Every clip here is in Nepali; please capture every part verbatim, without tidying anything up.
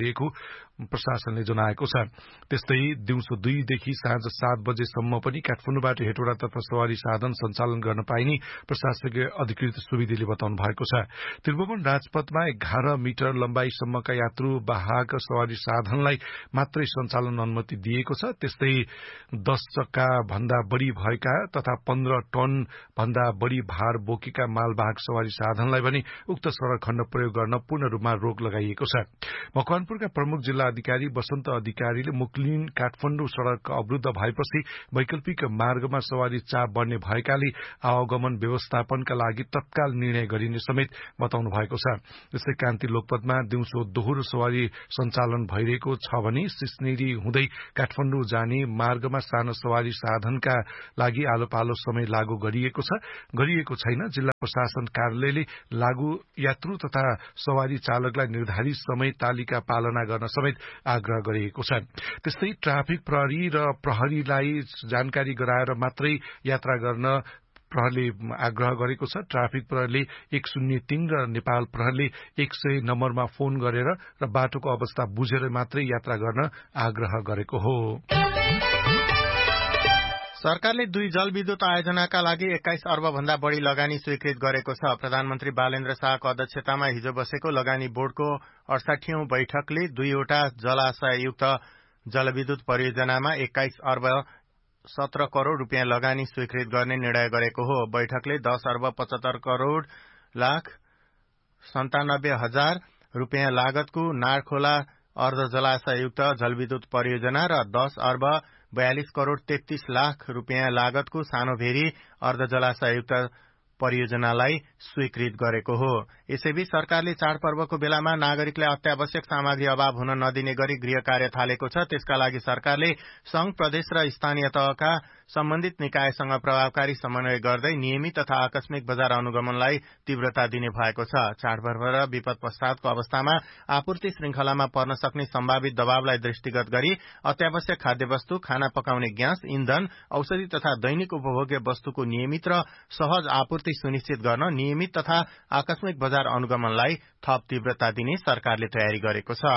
भइरहेको प्रशासनले जनाएको छ। त्यस्तै दिउँसो दुईदेखि साँझ सात बजेसम्म पनि काठमाडौँबाट हेटौडातर्फ सवारी साधन सञ्चालन गर्न पाइने प्रशासकीय अधिकृत सुवेदीले बताउनु भएको छ। त्रिभुवन राजपथमा एघार मिटर लम्बाईसम्मका यात्रु वाहक सवारी साधनलाई मात्रै सञ्चालन अनुमति दिएको छ। त्यस्तै दस चक्का भन्दा बढ़ी भएका तथा पन्ध्र टन भन्दा बढ़ी भार बोकेका मालवाहक सवारी साधनलाई पनि उक्त सड़क खण्ड प्रयोग गर्न पूर्ण रूपमा रोक लगाइएको छ। मकवानपुरका प्रमुख जिल्ला अधिकारी वसन्त अधिकारीले मुक्लिन काठमाडौँ सड़क अवरुद्ध भएपछि वैकल्पिक मार्गमा सवारी चाप बढ़ने भएकाले आवागमन व्यवस्थापनका लागि तत्काल निर्णय गरिने समेत बताउनु भएको छ। जस्तै कान्ति लोकपथमा दिउँसो दोहोरो सवारी सञ्चालन भइरहेको छ भने सिस्नेरी हुँदै काठमाडौँ जाने मार्गमा सानो सवारी साधनका लागि आलो पालो समय लागू गरिएको छ गरिएको छैन। जिल्ला प्रशासन कार्यालयले लागू यात्रु तथा सवारी चालकलाई निर्धारित समय तालिका पालना गर्न समेत आग्रह गरिएको छ। त्यस्तै ट्राफिक प्रहरी र प्रहरीलाई जानकारी गराएर मात्रै यात्रा गर्न प्रहरीले आग्रह गरेको छ। ट्राफिक प्रहरीले एक शून्य तीन र नेपाल प्रहरीले एक सय नम्बरमा फोन गरेर र बाटोको अवस्था बुझेर मात्रै यात्रा गर्न आग्रह गरेको हो। सरकारले दुई जलविद्युत आयोजनाका लागि एक्काइस अर्ब भन्दा बढ़ी लगानी स्वीकृत गरेको छ। प्रधानमन्त्री बालेन्द्र शाहको अध्यक्षतामा हिजो बसेको लगानी बोर्डको अडसठीऔं बैठकले दुईवटा जलाशययुक्त जलविद्युत परियोजनामा एक्काइस अर्ब सत्र करोड़ रूपियाँ लगानी स्वीकृत गर्ने निर्णय गरेको हो। बैठकले दस अर्ब पचहत्तर करोड़ लाख सन्तानब्बे हजार रूपियाँ लागतको नारखोला अर्ध जलाशययुक्त जलविद्युत परियोजना र दस अर्ब बयालिस करोड़ तेत्तीस लाख रूपियाँ लागतको सानोभेरी अर्ध जलाशययुक्त परियोजनालाई स्वीकृत गरेको हो। यसैबीच सरकारले चाडपर्वको बेलामा नागरिकलाई अत्यावश्यक सामग्री अभाव हुन नदिने गरी गृह कार्य थालेको छ। त्यसका लागि सरकारले संघ प्रदेश र स्थानीय तहका सम्बन्धित निकायसँग प्रभावकारी समन्वय गर्दै नियमित तथा आकस्मिक बजार अनुगमनलाई तीव्रता दिने भएको छ। चाडपर्व र विपद पश्चातको अवस्थामा आपूर्ति श्रृंखलामा पर्न सक्ने सम्भावित दबावलाई दृष्टिगत गरी अत्यावश्यक खाद्यवस्तु, खाना पकाउने ग्यास, इन्धन, औषधि तथा दैनिक उपभोग्य वस्तुको नियमित र सहज आपूर्ति सुनिश्चित गर्न नियमित तथा आकस्मिक बजार अनुगमनलाई थप तीव्रता दिने सरकारले तयारी गरेको छ।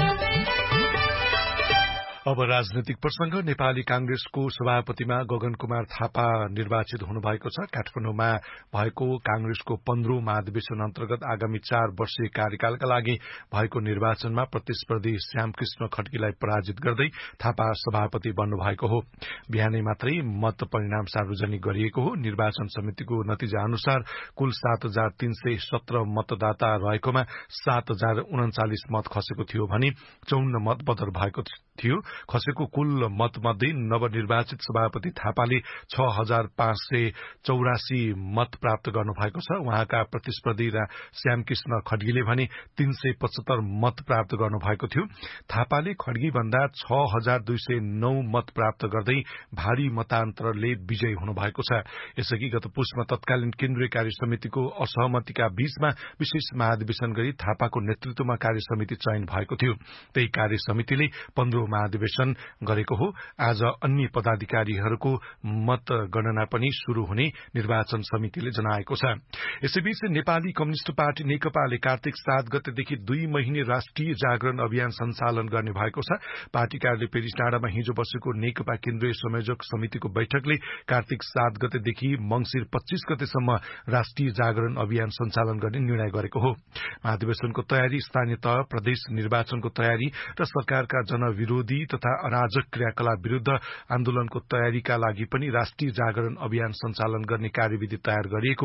अब राजनैतिक प्रसंग। नेपाली कांग्रेसको सभापतिमा गगन कुमार थापा निर्वाचित हुनुभएको छ। काठमाडौँमा भएको कांग्रेसको पन्ध्रौं महाधिवेशन अन्तर्गत आगामी चार वर्षीय कार्यकालका लागि भएको निर्वाचनमा प्रतिस्पर्धी श्यामकृष्ण खड्कीलाई पराजित गर्दै थापा सभापति बन्नु भएको हो। बिहानै मात्रै मत परिणाम सार्वजनिक गरिएको हो। निर्वाचन समितिको नतिजा अनुसार कुल सात हजार तीन सय सत्र मतदाता रहेकोमा सात हजार उन्चालिस मत खसेको थियो भने चौन्न मत बदर भएको थियो। खसेको कुल मतमध्ये नवनिर्वाचित सभापति थापाले छ हजार पाँच सय चौरासी मत प्राप्त गर्नुभएको छ। उहाँका प्रतिस्पर्धी श्यामकृष्ण खड्गीले भने तीन सय पचहत्तर मत प्राप्त गर्नुभएको थियो। थापाले खड्गीभन्दा छ हजार दुई सय नौ मत प्राप्त गर्दै भारी मतान्तरले विजयी हुनुभएको छ। यसअघि गत पुसमा तत्कालीन केन्द्रीय कार्य समितिको असहमतिका बीचमा विशेष महाधिवेशन गरी थापाको नेतृत्वमा कार्य समिति चयन भएको थियो। त्यही कार्य समितिले पन्ध्रौं महाधिवेशन गरेको हो। आज अन्य पदाधिकारीहरूको मतगणना पनि शुरू हुने निर्वाचन समितिले जनाएको छ। यसैबीच नेपाली कम्युनिष्ट पार्टी नेकपाले कार्तिक सात गतेदेखि दुई महिने राष्ट्रिय जागरण अभियान सञ्चालन गर्ने भएको छ। पार्टी कार्यालय पेरिस डाँडामा हिजो बसेको नेकपा केन्द्रीय संयोजक समितिको बैठकले कार्तिक सात गतेदेखि मंसिर पच्चीस गतेसम्म राष्ट्रिय जागरण अभियान सञ्चालन गर्ने निर्णय गरेको हो। महाधिवेशनको तयारी, स्थानीय तह, प्रदेश निर्वाचनको तयारी र सरकारका जनविरोधी तथा अराजक क्रियाकलाप विरूद्ध आन्दोलनको तयारीका लागि पनि राष्ट्रिय जागरण अभियान सञ्चालन गर्ने कार्यविधि तयार गरिएको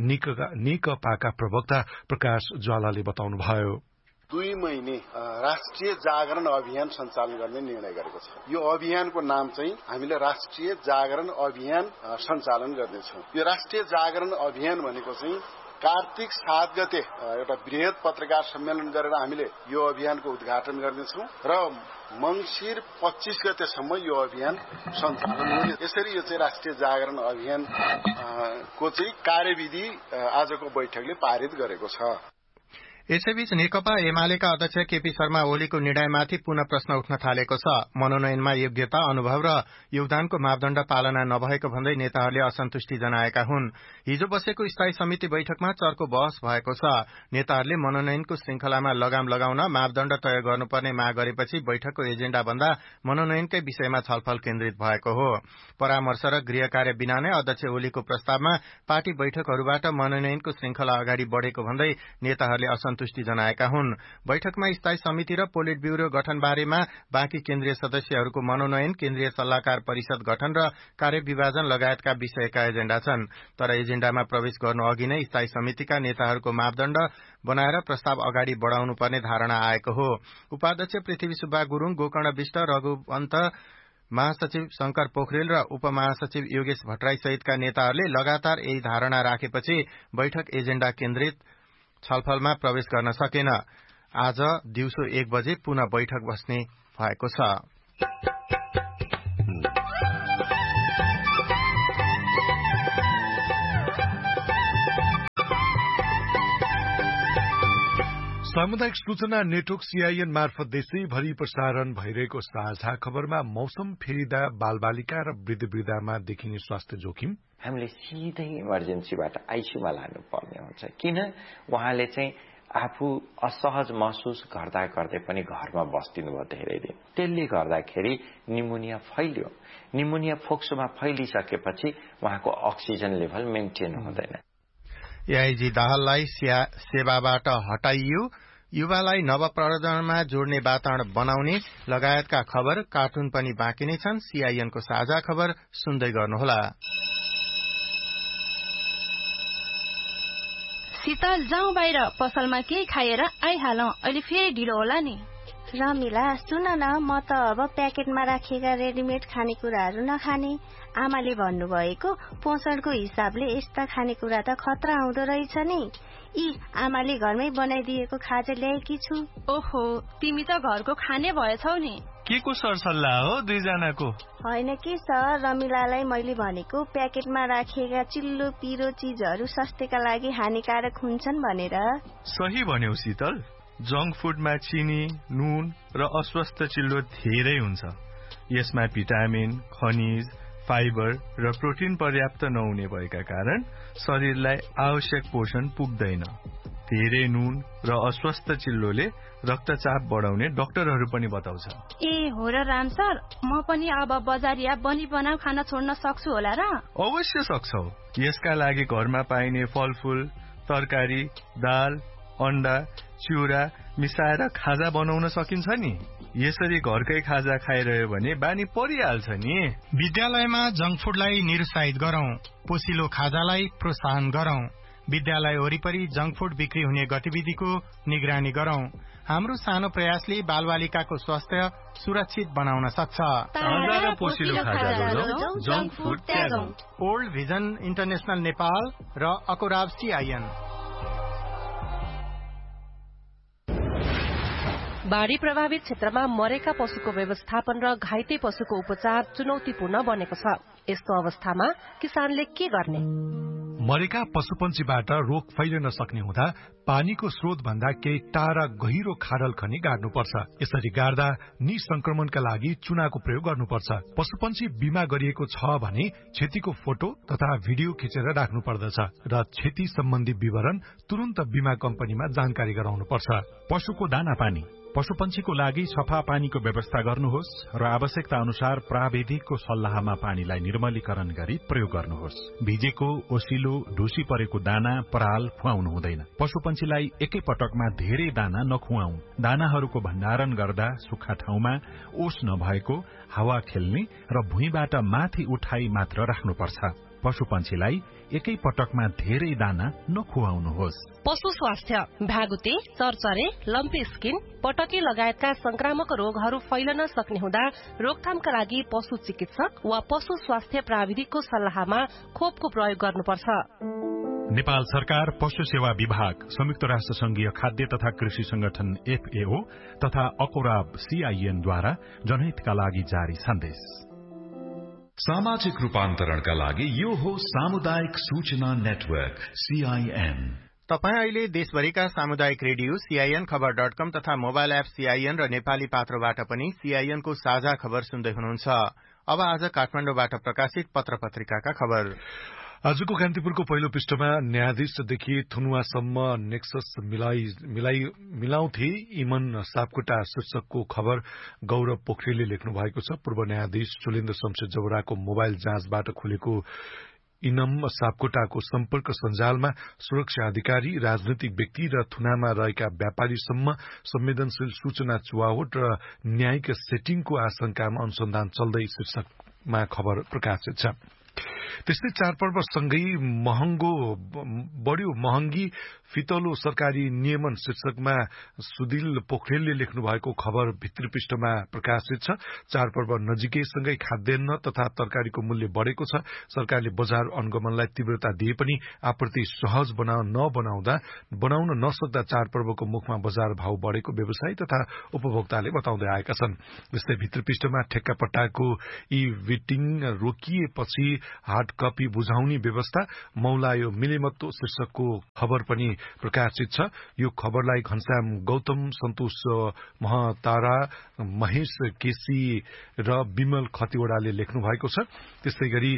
नेकपाका प्रवक्ता प्रकाश ज्वालाले बताउनुभयो। दुई महिने राष्ट्रिय जागरण अभियान सञ्चालन गर्ने निर्णय गरेको छ। यो अभियानको नाम चाहिँ हामीले राष्ट्रिय जागरण अभियान सञ्चालन गर्नेछौँ। यो राष्ट्रिय जागरण अभियान भनेको चाहिँ कार्तिक सात गते एउटा वृहत पत्रकार सम्मेलन गरेर हामीले यो अभियानको उद्घाटन गर्नेछौँ र मंसिर पच्चीस गतेसम्म यो अभियान सञ्चालन हुने। यसरी यो चाहिँ राष्ट्रिय जागरण अभियान को चाहिँ कार्यविधि आजको बैठकले पारित गरेको छ। यसैबीच नेकपा एमालेका अध्यक्ष केपी शर्मा ओलीको निर्णयमाथि पुनः प्रश्न उठ्न थालेको छ। मनोनयनमा योग्यता, अनुभव र योगदानको मापदण्ड पालना नभएको भन्दै नेताहरूले असन्तुष्टि जनाएका हुन्। हिजो बसेको स्थायी समिति बैठकमा चर्को बहस भएको छ। नेताहरूले मनोनयनको श्रृंखलामा लगाम लगाउन मापदण्ड तय गर्नुपर्ने माग गरेपछि बैठकको एजेण्डा भन्दा मनोनयनकै विषयमा छलफल केन्द्रित भएको हो। परामर्श र गृह कार्य बिना नै अध्यक्ष ओलीको प्रस्तावमा पार्टी बैठकहरूबाट मनोनयनको श्रृंखला अगाडि बढ़ेको भन्दै नेताहरूले असन्तुष्टि जनाएका हुन्। बैठकमा स्थायी समिति र पोलिट ब्यूरो गठन बारेमा बाँकी केन्द्रीय सदस्यहरूको मनोनयन, केन्द्रीय सल्लाहकार परिषद गठन र कार्यविभाजन लगायतका विषयका एजेण्डा छन्। तर एजेण्डामा प्रवेश गर्नु अघि नै स्थायी समितिका नेताहरूको मापदण्ड बनाएर प्रस्ताव अगाडि बढ़ाउनुपर्ने धारणा आएको हो। उपाध्यक्ष पृथ्वी सुब्बा गुरूङ, गोकर्ण विष्ट, रघुवन्त, महासचिव शंकर पोखरेल र उपमहासचिव योगेश भट्टराई सहितका नेताहरूले लगातार यही धारणा राखेपछि बैठक एजेण्डा केन्द्रित छलफलमा प्रवेश गर्न सकेन। आज दिउँसो एक बजे पुनः बैठक बस्ने भएको छ। सामुदायिक सूचना नेटवर्क सीआईएन मार्फत देशैभरि प्रसारण भइरहेको साझा खबरमा मौसम फेरिदा बालबालिका र वृद्ध वृद्धामा देखिने स्वास्थ्य जोखिम हामीले सिधै इमर्जेन्सीबाट आइसीयूमा लानु पर्ने हुन्छ। किन उहाँले चाहिँ आफू असहज महसुस गर्दा गर्दै पनि घरमा बस्दिनु भयो धेरै दिन। त्यसले गर्दाखेरि निमोनिया फैलियो। निमोनिया फोक्सोमा फैलिसकेपछि उहाँको अक्सिजन लेभल मेन्टेन हुँदैन। एआईजी दाहाललाई सेवाबाट हटाइयो, युवालाई नवप्रजनमा जोड्ने वातावरण बनाउने लगायतका खबर, कार्टुन पनि बाँकी नै छन्। सीआईएनको साझा खबर सुन्दै गर्नुहोला। शीतल, जाउँ बाहिर, पसलमा केही खाएर आइहालौं, अहिले फेरि ढिलो होला नि। रमिला, सुन न, म त अब प्याकेटमा राखिएका रेडिमेड खानेकुराहरू नखाने। आमाले भन्नुभएको पोषणको हिसाबले यस्ता खानेकुरा त खतरा हुँदो रहेछ नि। यी आमाले घरमै बनाइदिएको खाजा ल्याएकी छु। ओहो, तिमी त घरको खाने भएछौ नि। के को सरसल्लाह हो दुईजनाको? होइन के सर, रमिलालाई मैले भनेको प्याकेटमा राखिएका चिल्लो पिरो चिजहरू स्वास्थ्यका लागि हानिकारक हुन्छन् भनेर। सही भन्यौ शीतल। जंक फूडमा चिनी, नुन र अस्वस्थ चिल्लो धेरै हुन्छ। यसमा भिटामिन, खनिज, फाइबर र प्रोटिन पर्याप्त नहुने भएका कारण शरीरलाई आवश्यक पोषण पुग्दैन। धेरै नुन र अस्वस्थ चिल्लोले रक्तचाप बढाउने डाक्टरहरू पनि बताउँछ। ए हो र राम सर, म पनि अब बजारिया बनी बनाऊ खाना छोड्न सक्छु होला र? अवश्य सक्छौ। यसका लागि घरमा पाइने फलफूल, तरकारी, दाल, अण्डा, चिउरा मिसाएर खाजा बनाउन सकिन्छ नि। यसरी घरकै खाजा खाइरह्यो भने बानी परिहाल्छ नि। विद्यालयमा जंक फूडलाई निरुत्साहित गरौं, पोसिलो खाजालाई प्रोत्साहन गरौं। विद्यालय वरिपरि जंक फूड बिक्री हुने गतिविधिको निगरानी गरौं। हाम्रो सानो प्रयासले बालबालिकाको स्वास्थ्य सुरक्षित बनाउन सक्छ। ओल्ड भिजन इन्टरनेशनल नेपाल र अकोराब सीआईएन। बाढ़ी प्रभावित क्षेत्रमा मरेका पशुको व्यवस्थापन र घाइते पशुको उपचार चुनौतीपूर्ण बनेको छ। यस्तो अवस्थामा किसानले के गर्ने? मरेका पशुपन्छीबाट रोग फैलिन सक्ने हुँदा पानीको स्रोत भन्दा केही टाढा गहिरो खाडल खनी गाड्नुपर्छ। यसरी गाड्दा निसंक्रमणका लागि चुनाको प्रयोग गर्नुपर्छ। पशुपन्छी बिमा गरिएको छ भने क्षतिको फोटो तथा भिडियो खिचेर राख्नु पर्दछ र क्षति सम्बन्धी विवरण तुरन्त बिमा कम्पनीमा जानकारी गराउनुपर्छ। पशुको दाना पानी, पशुपन्छीको लागि सफा पानीको व्यवस्था गर्नुहोस् र आवश्यकता अनुसार प्राविधिकको सल्लाहमा पानीलाई निर्मलीकरण गरी प्रयोग गर्नुहोस्। भिजेको, ओसिलो, ढुसी परेको दाना, पराल खुवाउनु हुँदैन। पशुपन्छीलाई एकै पटकमा धेरै दाना नखुवाऊ। दानाहरूको भण्डारण गर्दा सुक्खा ठाउँमा, ओस नभएको, हावा खेल्ने र भुइँबाट माथि उठाई मात्र राख्नुपर्छ। पशुपन्छीलाई एकै पटकमा धेरै दाना नखुवाउनुहोस्। पशु स्वास्थ्य, भ्यागुते, चरचरे, लम्पी स्किन, पटकी लगायतका संक्रामक रोगहरू फैलन सक्ने हुँदा रोकथामका लागि पशु चिकित्सक वा पशु स्वास्थ्य प्राविधिकको सल्लाहमा खोपको प्रयोग गर्नुपर्छ। नेपाल सरकार, पशु सेवा विभाग, संयुक्त राष्ट्र संघीय खाद्य तथा कृषि संगठन एफएओ तथा अकोराब सीआईएनद्वारा जनहितका लागि जारी सन्देश। सामाजिक रूपान्तरणका लागि यो हो सामुदायिक सूचना नेटवर्क सीआईएन। तपाईँ अहिले देशभरिका सामुदायिक रेडियो सीआईएन खबर डट कम तथा मोबाइल एप सीआईएन र नेपाली पात्रोबाट पनि सीआईएन को साझा खबर सुन्दै हुनुहुन्छ। अब आज काठमाडौँबाट प्रकाशित पत्र पत्रिकाका खबर। आजको कान्तिपुरको पहिलो पृष्ठमा न्यायाधीशदेखि थुनुवासम्म नेक्सस मिलाई मिलाई मिलाउँथे इमन सापकोटा शीर्षकको खबर गौरव पोखरेलले लेख्नु भएको छ। पूर्व न्यायाधीश सुलेन्द्र शमशेर जवराको मोबाइल जाँचबाट खुलेको इनम सापकोटाको सम्पर्क सञ्जालमा सुरक्षा अधिकारी, राजनैतिक व्यक्ति र थुनामा रहेका व्यापारीसम्म संवेदनशील सूचना चुहावट र न्यायिक सेटिङको आशंकामा अनुसन्धान चल्दै शीर्षकमा खबर प्रकाशित छ। त्यस्तै चाडपर्वसँगै महँगो बढ्यो महँगी फितलो सरकारी नियमन शीर्षकमा सुदिल पोखरेलले लेख्नु भएको खबर भित्री पृष्ठमा प्रकाशित छ। चाडपर्व नजिकैसँगै खाद्यान्न तथा तरकारीको मूल्य बढेको छ। सरकारले बजार अनुगमनलाई तीव्रता दिए पनि आपूर्ति सहज बनाउ नबनाउँदा बनाउन नसक्दा चाडपर्वको मुखमा बजार भाव बढेको व्यवसायी तथा उपभोक्ताले बताउँदै आएका छन्। त्यस्तै भित्री पृष्ठमा ठेक्कापट्टाको ई विटिङ रोकिएपछि हार्ड कपी बुझाउने व्यवस्था मौलायो मिलेमत्तो शीर्षकको खबर पनि प्रकाशित छ। यो खबरलाई घनश्याम गौतम, सन्तोष महतारा, महेश केसी र विमल खतिवड़ाले लेख्नु भएको छ। त्यस्तै गरी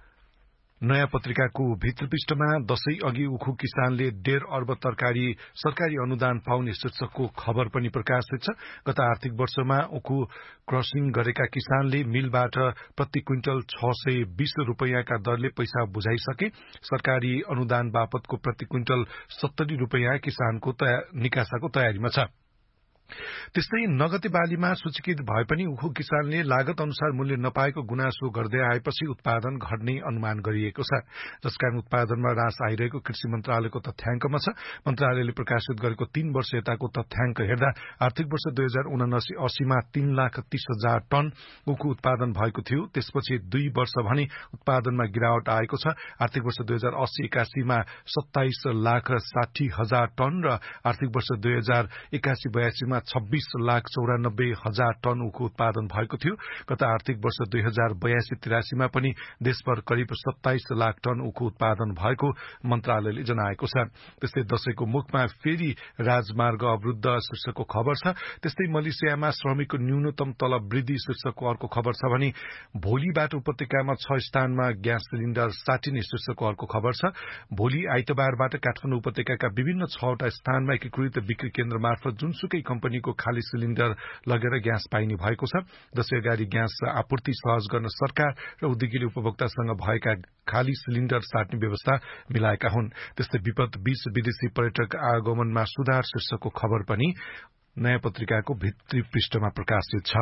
नयाँ पत्रिकाको भित्र पृष्ठमा दशैं अघि उखु किसानले डेढ़ अर्ब तरकारी सरकारी अनुदान पाउने शीर्षकको खबर पनि प्रकाशित छ। गत आर्थिक वर्षमा उखु क्रसिङ गरेका किसानले मिलबाट प्रति क्विन्टल छ सय बीस रूपियाँका दरले पैसा बुझाइसके। सरकारी अनुदान बापतको प्रति क्विन्टल सत्तरी रूपियाँ किसानको निकासाको तयारीमा छ। त्यस्तै नगदे बालीमा सूचीकृत भए पनि उखु किसानले लागत अनुसार मूल्य नपाएको गुनासो गर्दै आएपछि उत्पादन घट्ने अनुमान गरिएको छ। जसकारण उत्पादनमा ह्रास आइरहेको कृषि मन्त्रालयको तथ्याङ्कमा छ। मन्त्रालयले प्रकाशित गरेको तीन वर्ष यताको तथ्याङ्क हेर्दा आर्थिक वर्ष दुई हजार उनासी अस्सीमा तीन लाख तीस हजार टन उखु उत्पादन भएको थियो। त्यसपछि दुई वर्ष भने उत्पादनमा गिरावट आएको छ। आर्थिक वर्ष दुई हजार अस्सी एकासीमा सत्ताइस लाख साठी हजार टन र आर्थिक वर्ष दुई हजार एकासी बयासीमा छब्बीस लाख चौरानब्बे हजार टन उखु उत्पादन भएको थियो। गत आर्थिक वर्ष दुई हजार बयासी तिरासीमा पनि देशभर करिब सत्ताइस लाख टन उखु उत्पादन भएको मन्त्रालयले जनाएको छ। त्यस्तै दशैंको मुखमा फेरि राजमार्ग अवरुद्ध शीर्षकको खबर छ। त्यस्तै मलेसियामा श्रमिकको न्यूनतम तलब वृद्धि शीर्षकको अर्को खबर छ भने भोलिबाट उपत्यकामा छ स्थानमा ग्यास सिलिण्डर साटिने शीर्षकको अर्को खबर छ। भोलि आइतबारबाट काठमाडौँ उपत्यकाका विभिन्न छवटा स्थानमा एकीकृत बिक्री केन्द्र मार्फत जुनसुकै कम्पनीको खाली सिलिण्डर लगेर ग्यास पाइने भएको छ। जसै गरी ग्यास आपूर्ति सहज गर्न सरकार र उद्योगीले उपभोक्तासँग भएका खाली सिलिण्डर साट्ने व्यवस्था मिलाएका हुन्। त्यस्तै विपद बीच विदेशी पर्यटक आगमनमा सुधार शीर्षकको खबर पनि नयाँ पत्रिकाको भित्री पृष्ठमा प्रकाशित छ।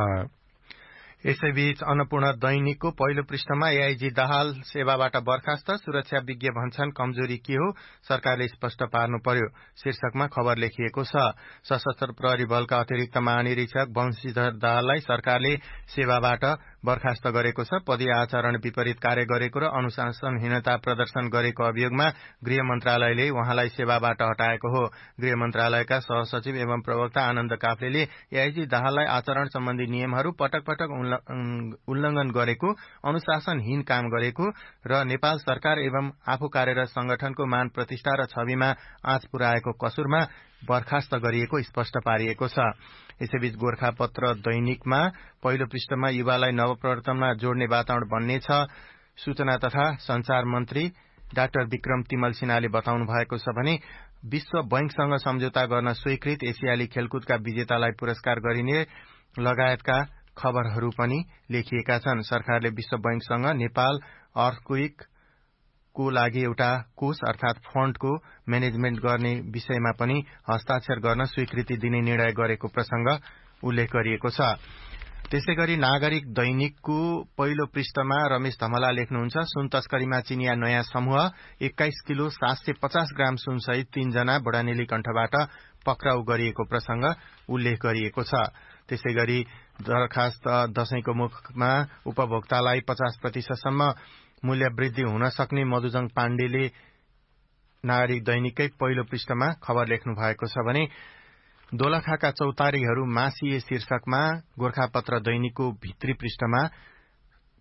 यसैबीच अन्नपूर्ण दैनिकको पहिलो पृष्ठमा एआईजी दाहाल सेवाबाट बर्खास्त, सुरक्षा विज्ञ भन्छन् कमजोरी के हो, सरकारले स्पष्ट पार्नु पर्यो शीर्षकमा खबर लेखिएको छ। सशस्त्र प्रहरी बलका अतिरिक्त महानिरीक्षक वंशीधर दाहाललाई सरकारले सेवाबाट बर्खास्त गरेको छ। पदीय आचरण विपरीत कार्य गरेको र अनुशासनहीनता प्रदर्शन गरेको अभियोगमा गृह मन्त्रालयले उहाँलाई सेवाबाट हटाएको हो। गृह मन्त्रालयका सहसचिव एवं प्रवक्ता आनन्द काफ्लेले एआईजी दाहाललाई आचरण सम्बन्धी नियमहरू पटक पटक उल्लंघन गरेको, अनुशासनहीन काम गरेको र नेपाल सरकार एवं आफू कार्यरत संगठनको मान प्रतिष्ठा र छविमा आँच पुर्याएको कसुरमा बर्खास्त गरिएको स्पष्ट पारिएको छ। यसैबीच गोरखापत्र दैनिकमा पहिलो पृष्ठमा युवालाई नवप्रवर्तनमा जोड्ने वातावरण बन्नेछ। सूचना तथा संचार मन्त्री डाक्टर विक्रम तिमल सिन्हाले बताउनु भएको छ भने विश्व बैंकसँग सम्झौता गर्न स्वीकृत, एसियाली खेलकुदका विजेतालाई पुरस्कार गरिने लगायतका खबरहरू पनि लेखिएका छन्। सरकारले विश्व बैंकसँग नेपाल अर्थक्वेक को लागि एउटा कोष अर्थात फण्डको म्यानेजमेन्ट गर्ने विषयमा पनि हस्ताक्षर गर्न स्वीकृति दिने निर्णय गरेको प्रसंग उल्लेख गरिएको छ। त्यसैगरी नागरिक दैनिकको पहिलो पृष्ठमा रमेश धमला लेख्नुहुन्छ सुन तस्करीमा चिनिया नयाँ समूह, एक्काइस किलो सात सय पचास ग्राम सुनसहित तीनजना बडानेली कण्ठबाट पक्राउ गरिएको प्रसंग उल्लेख गरिएको छ। त्यसैगरी दरखास्त दशैंको मुखमा उपभोक्तालाई पचास प्रतिशतसम्म मूल्य वृद्धि हुन सक्ने मधुजङ पाण्डेले नागरिक दैनिककै पहिलो पृष्ठमा खबर लेख्नु भएको छ भने दोलखाका चौतारीहरू मासिए शीर्षकमा गोरखापत्र दैनिकको भित्री पृष्ठमा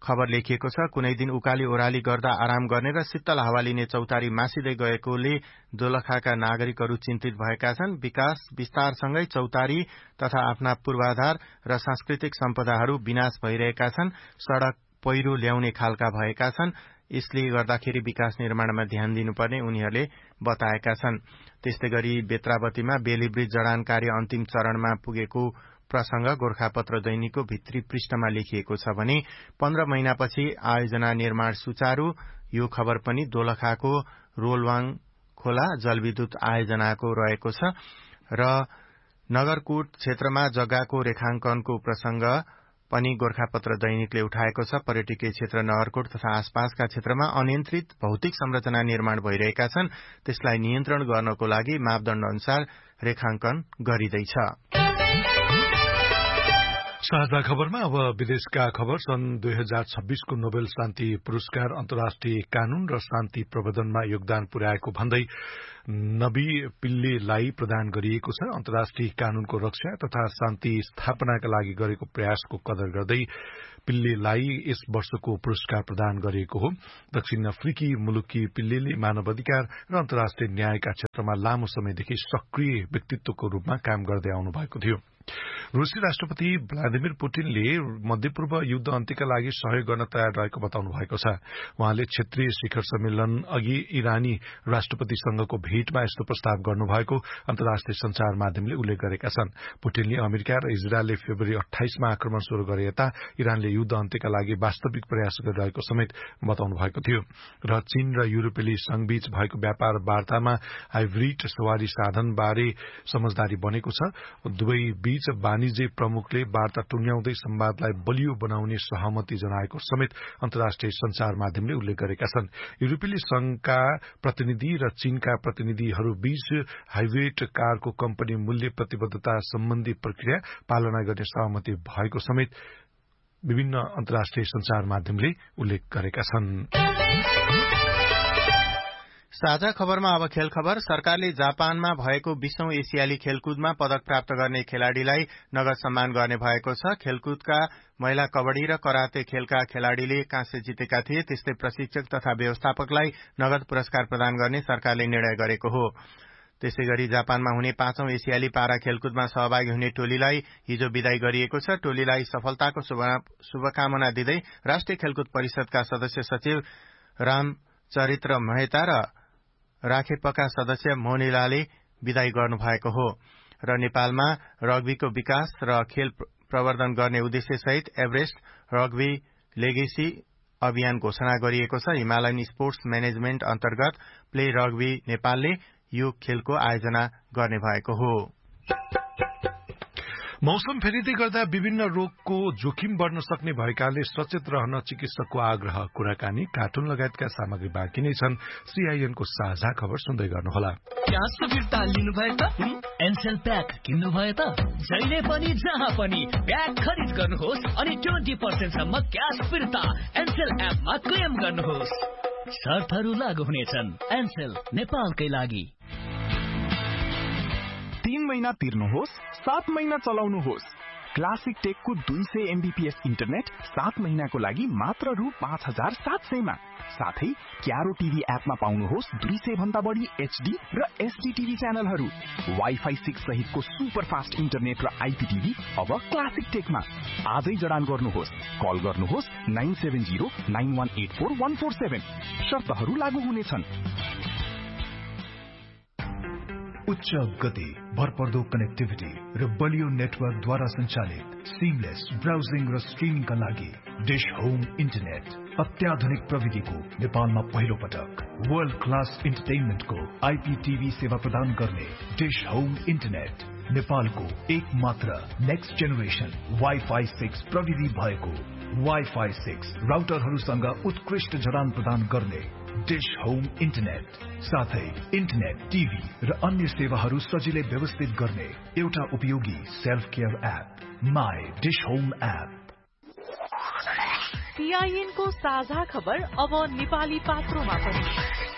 खबर लेखिएको छ। कुनै दिन उकाली ओह्राली गर्दा आराम गर्ने र शीतल हावा लिने चौतारी मासिँदै गएकोले दोलखाका नागरिकहरू चिन्तित भएका छन्। विकास विस्तारसँगै चौतारी तथा आफ्ना पूर्वाधार र सांस्कृतिक सम्पदाहरू विनाश भइरहेका छन्। सड़क पहिरो ल्याउने खालका भएका छन्। यसले गर्दाखेरि विकास निर्माणमा ध्यान दिनुपर्ने उनीहरूले बताएका छन्। त्यस्तै गरी बेत्रावतीमा बेली ब्रिज जडान कार्य अन्तिम चरणमा पुगेको प्रसंग गोरखापत्र दैनिकको भित्री पृष्ठमा लेखिएको छ भने पन्ध्र महिनापछि आयोजना निर्माण सुचारू। यो खबर पनि दोलखाको रोलवाङ खोला जलविद्युत आयोजनाको रहेको छ र नगरकोट क्षेत्रमा जग्गाको रेखांकनको प्रसंग पनि गोरखापत्र दैनिकले उठाएको छ। पर्यटकीय क्षेत्र नगरकोट तथा आसपासका क्षेत्रमा अनियन्त्रित भौतिक संरचना निर्माण भइरहेका छन्। त्यसलाई नियन्त्रण गर्नको लागि मापदण्ड अनुसार रेखांकन गरिँदैछ। साझा खबरमा अब विदेशका खबर। सन् दुई हजार छब्बीसको नोबेल शान्ति पुरस्कार अन्तर्राष्ट्रिय कानून र शान्ति प्रबन्धनमा योगदान पुर्याएको भन्दै नबी पिल्लेलाई प्रदान गरिएको छ। अन्तर्राष्ट्रिय कानूनको रक्षा तथा शान्ति स्थापनाका लागि गरेको प्रयासको कदर गर्दै पिल्लेलाई यस वर्षको पुरस्कार प्रदान गरिएको हो। दक्षिण अफ्रिकी मुलुकी पिल्लेले मानवाधिकार र अन्तर्राष्ट्रिय न्यायका क्षेत्रमा लामो समयदेखि सक्रिय व्यक्तित्वको रूपमा काम गर्दै आउनु भएको थियो। रूसी राष्ट्रपति भ्लादिमिर पुटिनले मध्यपूर्व युद्ध अन्त्यका लागि सहयोग गर्न तयार रहेको बताउनु भएको छ। उहाँले क्षेत्रीय शिखर सम्मेलन अघि इरानी राष्ट्रपतिसँगको भेटमा यस्तो प्रस्ताव गर्नुभएको अन्तर्राष्ट्रिय संचार माध्यमले उल्लेख गरेका छन्। पुटिनले अमेरिका र इजरायलले फेब्रुअरी अठाइसमा आक्रमण शुरू गरे यता इरानले युद्ध अन्त्यका लागि वास्तविक प्रयास गरिरहेको समेत बताउनु भएको थियो र चीन र युरोपेली संघबीच भएको व्यापार वार्तामा हाइब्रिड सवारी साधनबारे समझदारी बनेको छ। दुवै बीच वाणिज्य प्रमुखले वार्ता टुंग्याउँदै संवादलाई बलियो बनाउने सहमति जनाएको समेत अन्तर्राष्ट्रिय संचार माध्यमले उल्लेख गरेका छन्। युरोपेली संघका प्रतिनिधि र चीनका प्रतिनिधिहरू बीच हाइब्रिड कारको कम्पनी मूल्य प्रतिबद्धता सम्बन्धी प्रक्रिया पालना गर्ने सहमति भएको समेत विभिन्न अन्तर्राष्ट्रिय संचार माध्यमले उल्लेख गरेका छन्। साझा खबरमा अब खेल खबर। सरकारले जापानमा भएको बीसौं एसियाली खेलकुदमा पदक प्राप्त गर्ने खेलाड़ीलाई नगद सम्मान गर्ने भएको छ। खेलकुदका महिला कबड्डी र कराते खेलका खेलाड़ीले काँस्य जितेका थिए। त्यस्तै प्रशिक्षक तथा व्यवस्थापकलाई नगद पुरस्कार प्रदान गर्ने सरकारले निर्णय गरेको हो। त्यसै गरी जापानमा हुने पाँचौं एसियाली पारा खेलकुदमा सहभागी हुने टोलीलाई हिजो विदाई गरिएको छ। टोलीलाई सफलताको शुभकामना दिँदै राष्ट्रिय खेलकुद परिषदका सदस्य सचिव रामचरित्र मेहता र राखेपका सदस्य मोनिलाले विदाई गर्नुभएको हो र नेपालमा रग्बीको विकास र खेल प्रवर्धन गर्ने उद्देश्य सहित एभरेस्ट रग्बी लेगेसी अभियान घोषणा गरिएको छ। हिमालयन स्पोर्ट्स म्यानेजमेन्ट अन्तर्गत प्ले रग्बी नेपालले यो खेलको आयोजना गर्ने भएको हो। मौसम फेरिँदै गर्दा विभिन्न रोगको जोखिम बढ़न सक्ने भएकाले सचेत रहन चिकित्सकको आग्रह। कुराकानी कार्टुन लगायतका सामग्री बाँकी नै छन्। सीआईएनको साझा खबर सुन्दै गर्नुहोला। क्यासको फिर्ता लिनुभयो त एनसेल प्याक किन्नुभयो त जहिले पनि जहाँ पनि प्याक खरिद गर्नुहोस् अनि ट्वेन्टी पर्सेन्ट सम्म क्यास फिर्ता एनसेल एपमा क्लेम गर्नुहोस्। शर्तहरू लागू हुनेछन्। एनसेल नेपालकै लागि। तीन महिना तिर्नुहोस्, सात महिना चलाउनुहोस्। क्लासिक टेकको दुई सय एमबीपीएस इन्टरनेट सात महिनाको लागि मात्र रु पाँच हजार सात सयमा। साथै क्यारो टिभी एपमा पाउनुहोस् दुई सय भन्दा बढी एचडी र एसडी टिभी च्यानलहरू। वाइफाई सिक्स सहितको सुपर फास्ट इन्टरनेट र आइपीटिभी अब क्लासिक टेकमा। आजै जडान गर्नुहोस्। कल गर्नुहोस् nine seven zero nine one eight four one four seven. शर्तहरू लागू हुनेछन्। उच्च गति, भरपर्दो कनेक्टिभिटी र बलियो नेटवर्कद्वारा सञ्चालित सिमलेस ब्राउजिङ र स्ट्रिमिङका लागि डिश होम इन्टरनेट। अत्याधुनिक प्रविधिको नेपालमा पहिलो पटक वर्ल्ड क्लास इन्टरटेनमेन्टको आइपीटिभी सेवा प्रदान गर्ने डिश होम इन्टरनेट नेपालको एक मात्र नेक्स्ट जेनेरेसन वाइफाई सिक्स प्रविधि भएको वाइफाई सिक्स राउटरहरूसँग उत्कृष्ट जडान प्रदान गर्ने डिश होम इन्टरनेट। साथै इन्टरनेट, टिभी र अन्य सेवाहरू सजिलै व्यवस्थित गर्ने एउटा उपयोगी self care app my dish home app. सीआईएनको साझा खबर अब नेपाली पात्रोमा पनि।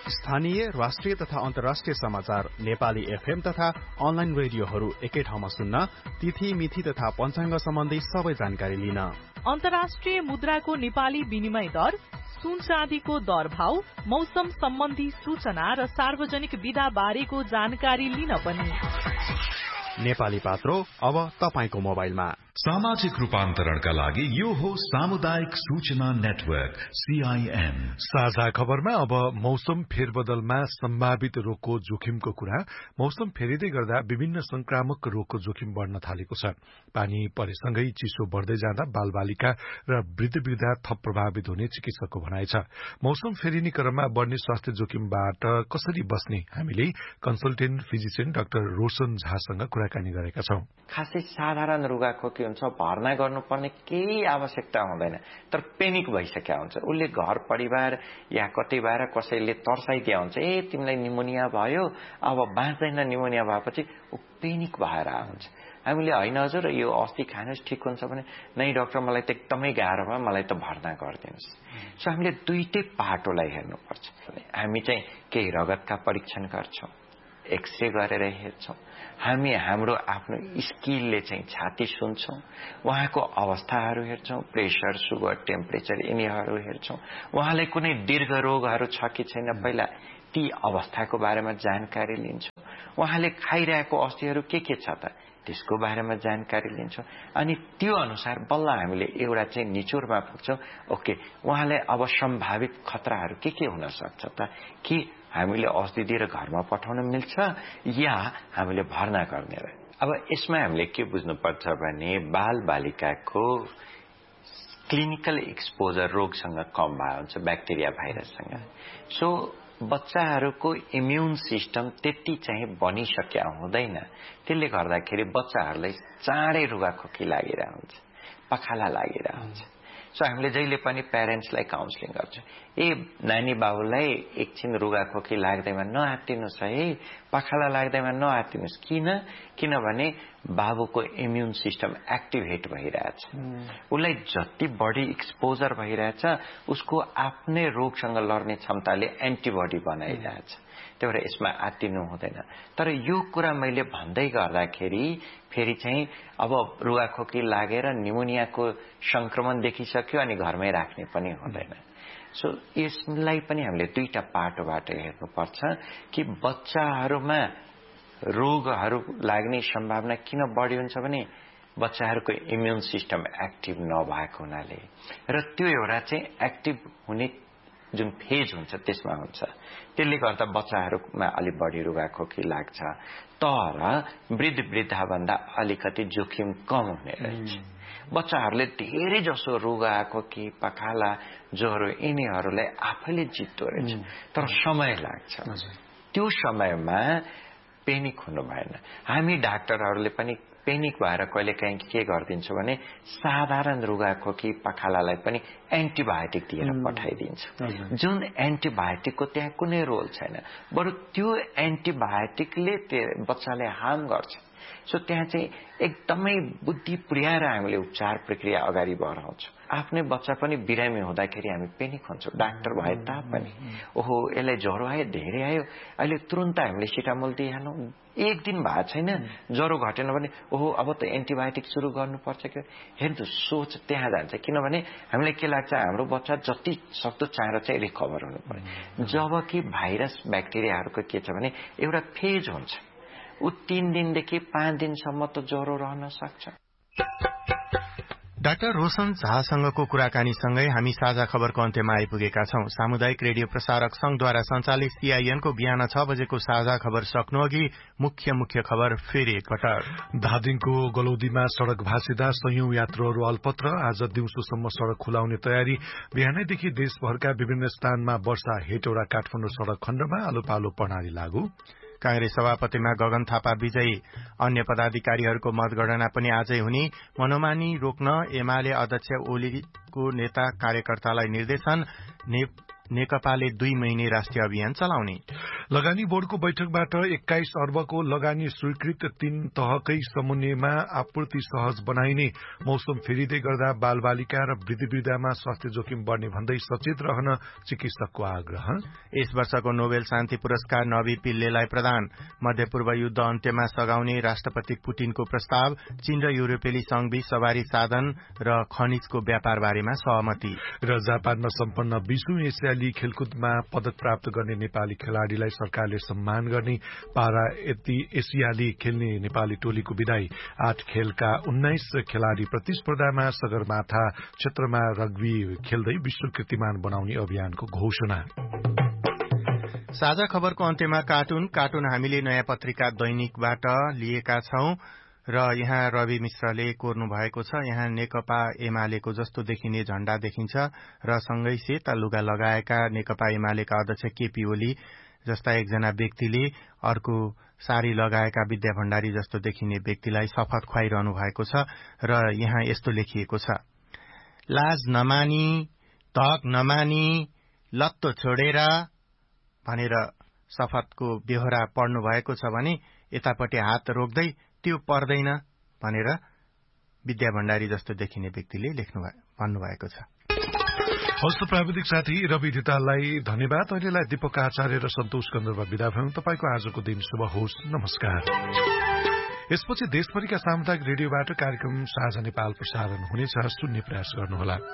स्थानीय, राष्ट्रिय तथा अन्तर्राष्ट्रिय समाचार नेपाली एफएम तथा अनलाइन रेडियोहरू एकै ठाउँमा सुन्न, तिथि मिति तथा पञ्चाङ्ग सम्बन्धी सबै जानकारी लिन। अन्तर्राष्ट्रिय मुद्राको नेपाली विनिमय दर, सुन चाँदीको दर भाव, मौसम सम्बन्धी सूचना र सार्वजनिक विधा बारेको जानकारी लिन पनि। नेपाली पात्रो अब तपाईको मोबाइलमा। सामाजिक रूपान्तरणका लागि यो हो सामुदायिक सूचना नेटवर्क सीआईएन। साझा खबरमा अब मौसम फेरबदलमा सम्भावित रोगको जोखिमको कुरा। मौसम फेरिँदै गर्दा विभिन्न संक्रामक रोगको जोखिम बढ़न थालेको छ। पानी परेसँगै चिसो बढ़दै जाँदा बालबालिका र वृद्ध वृद्धा थप प्रभावित हुने चिकित्सकको भनाइ छ। मौसम फेरिने क्रममा बढ़ने स्वास्थ्य जोखिमबाट कसरी बस्ने हामीले कन्सल्टेन्ट फिजिशियन डाक्टर रोशन झासँग कुराकानी गरेका छौं। खासै साधारण रुगाखोकी हुन्छ, भर्ना गर्नुपर्ने केही आवश्यकता हुँदैन, तर पेनिक भइसक्या हुन्छ। उसले घर परिवार या कतै बाहिर कसैले तर्साइदिया हुन्छ, ए तिमीलाई निमोनिया भयो, अब बाँच्दैन निमोनिया भएपछि ऊ पेनिक भएर हुन्छ। हामीले होइन हजुर यो अस्ति खानुहोस् ठिक हुन्छ भने, नै डाक्टर मलाई त एकदमै गाह्रो भयो, मलाई त भर्ना गरिदिनुहोस्। सो हामीले दुईटै पाटोलाई हेर्नुपर्छ। हामी चाहिँ केही रगतका परीक्षण गर्छौं, एक्सरे गरेर हेर्छौं, हामी हाम्रो आफ्नो स्किलले चाहिँ छाती सुन्छौं, उहाँको अवस्थाहरू हेर्छौं, प्रेसर, सुगर, टेम्परेचर यिनीहरू हेर्छौं। उहाँलाई कुनै दीर्घ रोगहरू छ कि छैन पहिला ती अवस्थाको बारेमा जानकारी लिन्छौं। उहाँले खाइरहेको औषधिहरू के के छ त त्यसको बारेमा जानकारी लिन्छौं। अनि त्यो अनुसार बल्ल हामीले एउटा चाहिँ निचोरमा पुग्छौं। ओके, उहाँलाई अब सम्भावित खतराहरू के के हुन सक्छ त, कि हामीले औषधि दिएर घरमा पठाउन मिल्छ या हामीले भर्ना गर्ने र। अब यसमा हामीले के बुझ्नुपर्छ भने बाल बालिकाको क्लिनिकल एक्सपोजर रोगसँग कम भएको हुन्छ, ब्याक्टेरिया भाइरससँग। सो बच्चाहरूको इम्युन सिस्टम त्यति चाहिँ बनिसक्या हुँदैन, त्यसले गर्दाखेरि बच्चाहरूलाई चाँडै रुगाखोकी लागिरहेको हुन्छ, पखाला लागिरहेको हुन्छ। सो हामीले जहिले पनि प्यारेन्ट्सलाई काउन्सिलिङ गर्छौं, ए नानी बाबुलाई एकछिन रुगाखोकी लाग्दैमा नआत्तिनुस् है, पखाला लाग्दैमा नआत्तिनुस्। किन किनभने बाबुको इम्युन सिस्टम एक्टिभेट भइरहेछ, उसलाई जति बढी एक्सपोजर भइरहेछ उसको आफ्नै रोगसँग लड्ने क्षमताले एन्टिबडी बनाइरहेछ। त्यही भएर यसमा आत्तिनु हुँदैन। तर यो कुरा मैले भन्दै गर्दाखेरि फेरि चाहिँ अब रुगाखोकी लागेर निमोनियाको संक्रमण देखिसक्यो अनि घरमै राख्ने पनि हुँदैन। सो यसलाई पनि हामीले दुईटा पाटोबाट हेर्नुपर्छ कि बच्चाहरूमा रोगहरू लाग्ने सम्भावना किन बढी हुन्छ भने बच्चाहरूको इम्युन सिस्टम एक्टिभ नभएको हुनाले, र त्यो एउटा चाहिँ एक्टिभ हुने जुन फेज हुन्छ त्यसमा हुन्छ। त्यसले गर्दा बच्चाहरूमा अलि बढी रुगाखोकी लाग्छ, तर वृद्ध वृद्धा भन्दा अलिकति जोखिम कम हुने रहेछ। बच्चाहरूले धेरै जसो रुगाखोकी, पखाला, ज्वरो यिनीहरूलाई आफैले जित्दो रहेछ, तर समय लाग्छ। त्यो समयमा पेनिक हुनु भएन। हामी डाक्टरहरूले पनि पेनिक भएर कहिले काहीँ के गरिदिन्छ भने साधारण रुगाखोकी पखालालाई पनि एन्टिबायोटिक दिएर पठाइदिन्छ, जुन एन्टिबायोटिकको त्यहाँ कुनै रोल छैन, बरु त्यो एन्टिबायोटिकले बच्चालाई हार्म गर्छ। सो त्यहाँ चाहिँ एकदमै बुद्धि पुर्याएर हामीले उपचार प्रक्रिया अगाडि बढाउँछौँ। आफ्नै बच्चा पनि बिरामी हुँदाखेरि हामी पेनिक हुन्छौँ, डाक्टर भए तापनि ओहो यसलाई ज्वरो आयो, धेरै आयो, अहिले तुरन्त हामीले सिटामोल दिइहालौँ। एक दिन भएको छैन, ज्वरो घटेन भने ओहो अब त एन्टिबायोटिक सुरु गर्नुपर्छ कि। हेर्नु सोच त्यहाँ जान्छ, किनभने हामीलाई के लाग्छ हाम्रो बच्चा जति सक्दो चाँडो चाहिँ रिकभर हुनु पर्यो। जबकि भाइरस ब्याक्टेरियाहरूको के छ भने एउटा फेज हुन्छ, ऊ तीन दिनदेखि पाँच दिनसम्म त ज्वरो रहन सक्छ। डाक्टर रोशन झासँगको कुराकानीसँगै हामी साझा खबरको अन्त्यमा आइपुगेका छौं। सामुदायिक रेडियो प्रसारक संघद्वारा सञ्चालित सीआईएनको बिहान छ बजेको साझा खबर सक्नु अघि मुख्य मुख्य खबर फेरि एकपटक। धादिङको गलौदीमा सड़क भाँसिँदा सयौं यात्रुहरू अल्पत्र, आज दिउँसोसम्म सड़क खुलाउने तयारी। बिहानैदेखि देशभरका विभिन्न स्थानमा वर्षा, हेटौडा काठमाडौँ सड़क खण्डमा आलो पालो प्रणाली लागू। कांग्रेस सभापतिमा गगन थापा विजयी। अन्य पदाधिकारीहरूको मतगणना पनि आजै हुने। मनोमानी रोक्न एमाले अध्यक्ष ओलीको नेता कार्यकर्तालाई निर्देशन। नेकपाले दुई महिने राष्ट्रिय अभियान चलाउने। लगानी बोर्डको बैठकबाट एक्काइस अर्बको लगानी स्वीकृत तीन तहकै समन्वयमा आपूर्ति सहज बनाइने। मौसम फेरिँदै गर्दा बालबालिका र वृद्धवृद्धामा स्वास्थ्य जोखिम बढ्ने भन्दै सचेत रहन चिकित्सकको आग्रह। यस वर्षको नोबेल शान्ति पुरस्कार नबी पिल्लेलाई प्रदान। मध्यपूर्व युद्ध अन्त्यमा सघाउने राष्ट्रपति पुटिनको प्रस्ताव। चीन र युरोपेली संघबीच सवारी साधन र खनिजको व्यापार बारेमा सहमति। र जापानमा सम्पन्न बीसौं एसियाली खेलकुदमा पदक प्राप्त गर्ने नेपाली खेलाड़ीलाई सरकारले सम्मान गर्ने। पारा एसियाली खेल्ने नेपाली टोलीको विदाई। आठ खेलका उन्नाइस खेलाड़ी प्रतिस्पर्धामा सगरमाथा क्षेत्रमा रग्बी खेल्दै विश्व कीर्तिमान बनाउने अभियानको घोषणा। साझा खबरको अन्त्यमा कार्टुन कार्टुन हामीले नयाँ पत्रिका दैनिकबाट लिएका छौं र यहाँ रवि मिश्रले कोर्नु भएको छ। यहाँ नेकपा एमालेको जस्तो देखिने झण्डा देखिन्छ र सँगै सेता लुगा लगाएका नेकपा एमालेका अध्यक्ष केपी ओली जस्ता एकजना व्यक्तिले अर्को सारी लगाएका विद्या भण्डारी जस्तो देखिने व्यक्तिलाई शपथ खुवाइरहनु भएको छ र यहाँ यस्तो लेखिएको छ, लाज नमानी तक नमानी लत्तो छोडेर भनेर शपथको बेहोरा पढ्नु भएको छ भने यतापट्टि हात रोक्दै त्यो पर्दैन भनेर विद्या भण्डारी जस्तो देखिने व्यक्तिले लेख्नु भन्नुभएको छ। हस्त प्राविधिक साथी रवि धिताललाई धन्यवाद। अहिलेलाई दीपक आचार्य र सन्तोष कन्दर्व विदा भयौं। तपाईको आजको दिन शुभ होस्। नमस्कार। यसपछि देशभरिका सामुदायिक रेडियोबाट कार्यक्रम साझा नेपाल प्रसारण हुनेछ। सुन्ने प्रयास गर्नुहोला।